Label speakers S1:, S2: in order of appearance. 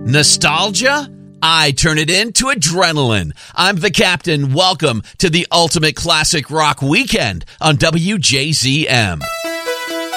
S1: Nostalgia? I turn it into adrenaline. I'm the captain. Welcome to the Ultimate Classic Rock Weekend on WJZM.